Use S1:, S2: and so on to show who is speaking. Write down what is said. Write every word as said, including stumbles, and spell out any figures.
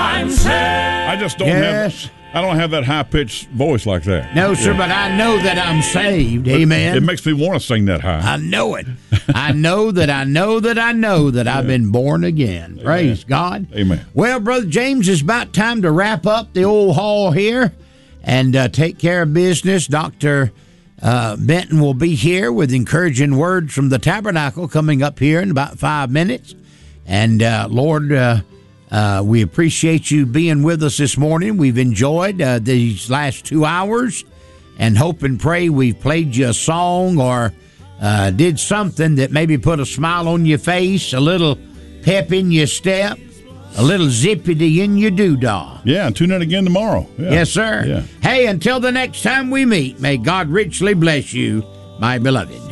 S1: I'm saved.
S2: I just don't
S3: Yes.
S2: have. I don't have that high pitched voice like that.
S3: No, sir, but I know that I'm saved. Amen.
S2: It makes me want to sing that high.
S3: I know it. I know that I know that I know that I've been born again.
S2: Amen.
S3: Praise God.
S2: Amen.
S3: Well, Brother James, it's about time to wrap up the old hall here and uh, take care of business. Doctor Uh, Benton will be here with encouraging words from the tabernacle coming up here in about five minutes. And, uh, Lord, uh, uh, we appreciate you being with us this morning. We've enjoyed uh, these last two hours and hope and pray we've played you a song or uh, did something that maybe put a smile on your face, a little pep in your step, a little zippity in your doodah.
S2: Yeah, and tune in again tomorrow. Yeah.
S3: Yes, sir.
S2: Yeah.
S3: Hey, until the next time we meet, may God richly bless you, my beloved.